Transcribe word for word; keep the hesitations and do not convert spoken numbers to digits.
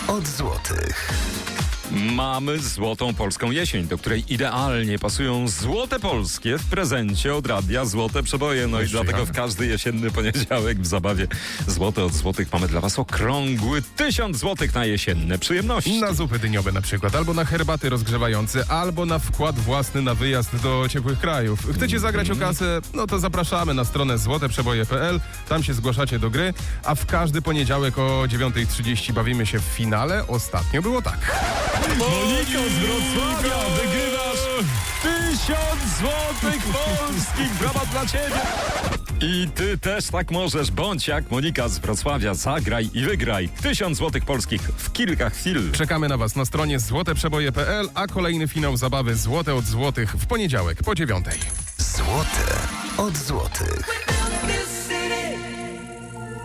od złotych. Mamy złotą polską jesień, do której idealnie pasują złote polskie w prezencie od radia Złote Przeboje. No i dlatego w każdy jesienny poniedziałek w zabawie Złote od złotych mamy dla was okrągły tysiąc złotych na jesienne przyjemności. Na zupy dyniowe na przykład, albo na herbaty rozgrzewające, albo na wkład własny na wyjazd do ciepłych krajów. Chcecie zagrać o kasę? No to zapraszamy na stronę złote przeboje kropka p l. Tam się zgłaszacie do gry, a w każdy poniedziałek o dziewiąta trzydzieści bawimy się w finale. Ostatnio było tak. Monika z Wrocławia, wygrywasz tysiąc złotych polskich. Brawa dla ciebie. I ty też tak możesz. Bądź jak Monika z Wrocławia. Zagraj i wygraj tysiąc złotych polskich w kilka chwil. Czekamy na was na stronie złote przeboje kropka p l, a kolejny finał zabawy Złote od złotych w poniedziałek po dziewiątej. Złote od złotych.